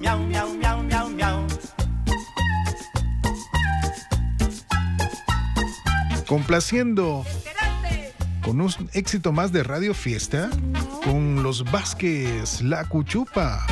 Miau, miau, miau, miau, miau. Complaciendo con un éxito más de Radio Fiesta, con los Vázquez, La Cuchupa,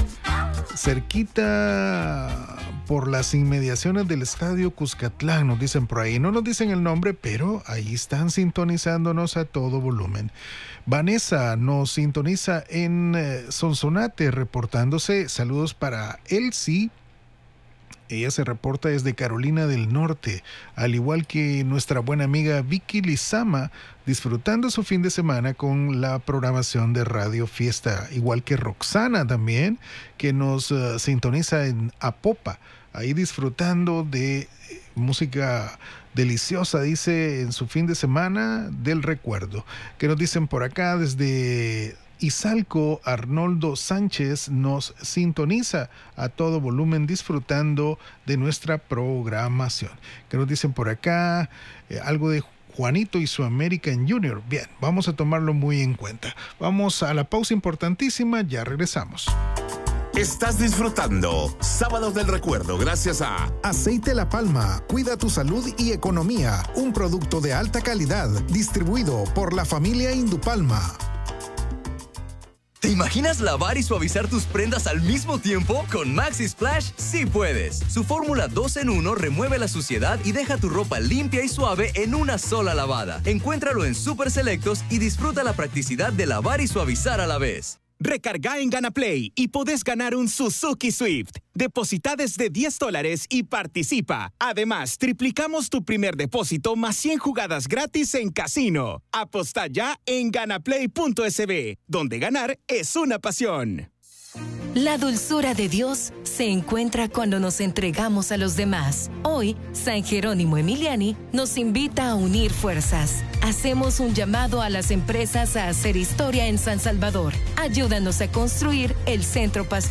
cerquita por las inmediaciones del Estadio Cuscatlán, nos dicen por ahí. No nos dicen el nombre, pero ahí están sintonizándonos a todo volumen. Vanessa nos sintoniza en Sonsonate, reportándose. Saludos para Elsie. Ella se reporta desde Carolina del Norte, al igual que nuestra buena amiga Vicky Lizama, disfrutando su fin de semana con la programación de Radio Fiesta, igual que Roxana también, que nos sintoniza en Apopa, ahí disfrutando de música deliciosa, dice, en su fin de semana del recuerdo. Que nos dicen por acá desde Izalco, Arnoldo Sánchez nos sintoniza a todo volumen disfrutando de nuestra programación. Que nos dicen por acá algo de Juanito y su American Junior. Bien, vamos a tomarlo muy en cuenta. Vamos a la pausa importantísima, ya regresamos. Estás disfrutando Sábados del Recuerdo gracias a Aceite La Palma, cuida tu salud y economía. Un producto de alta calidad distribuido por la familia Indupalma. ¿Te imaginas lavar y suavizar tus prendas al mismo tiempo? Con Maxi Splash sí puedes. Su fórmula 2 en 1 remueve la suciedad y deja tu ropa limpia y suave en una sola lavada. Encuéntralo en Super Selectos y disfruta la practicidad de lavar y suavizar a la vez. Recarga en GanaPlay y podés ganar un Suzuki Swift. Deposita desde $10 y participa. Además, triplicamos tu primer depósito más 100 jugadas gratis en casino. Aposta ya en ganaplay.sb, donde ganar es una pasión. La dulzura de Dios se encuentra cuando nos entregamos a los demás. Hoy, San Jerónimo Emiliani nos invita a unir fuerzas. Hacemos un llamado a las empresas a hacer historia en San Salvador. Ayúdanos a construir el Centro Pastoral